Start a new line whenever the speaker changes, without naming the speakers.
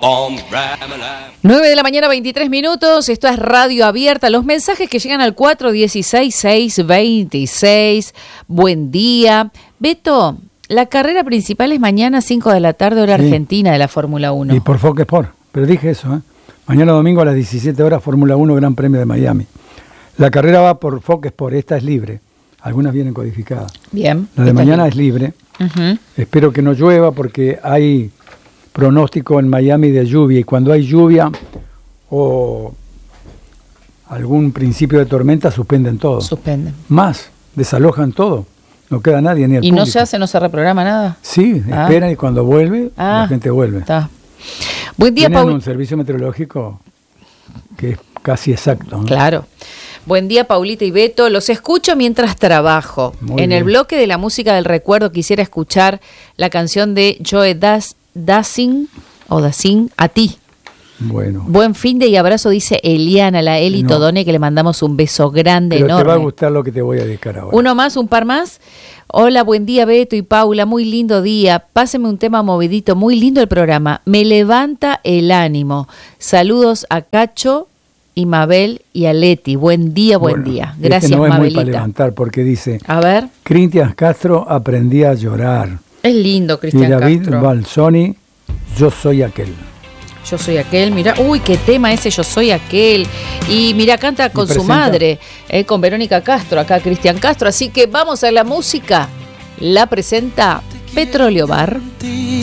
9 de la mañana, 23 minutos. Esto es Radio Abierta. Los mensajes que llegan al 416-626. Buen día. Beto, la carrera principal es mañana 5 de la tarde, hora argentina, de la Fórmula 1.
Y por Fox Sport. Pero dije eso, ¿eh? Mañana domingo a las 17 horas, Fórmula 1, Gran Premio de Miami. La carrera va por Fox Sport. Esta es libre. Algunas vienen codificadas.
Bien.
La de mañana es libre.
Uh-huh.
Espero que no llueva porque hay pronóstico en Miami de lluvia. Y cuando hay lluvia o algún principio de tormenta, suspenden todo.
Suspenden.
Más, desalojan todo. No queda nadie ni el público.
¿Y no se reprograma nada?
Sí, esperan y cuando vuelve, la gente vuelve.
Está. Buen día,
Tienen un servicio meteorológico que es casi exacto, ¿no?
Claro. Buen día, Paulita y Beto. Los escucho mientras trabajo. El bloque de la música del recuerdo quisiera escuchar la canción de Joe Dassin, A ti.
Bueno.
Buen fin de y abrazo, dice Eliana, la Eli Todone, que le mandamos un beso grande,
pero
enorme.
Te va a gustar lo que te voy a dedicar ahora.
Uno más, un par más. Hola, buen día, Beto y Paula, muy lindo día. Pásenme un tema movidito, muy lindo el programa. Me levanta el ánimo. Saludos a Cacho y Mabel y a Leti. Buen día, buen día. Gracias,
no es
Mabelita.
Muy para levantar porque dice,
a ver.
Cristian Castro, aprendí a llorar.
Es lindo, Cristian Castro.
Y David Balsoni, yo soy aquel.
Yo soy aquel, mira, uy, qué tema ese, yo soy aquel. Y mira, canta con su madre, con Verónica Castro, acá Cristian Castro. Así que vamos a la música. La presenta Petróleo Bar.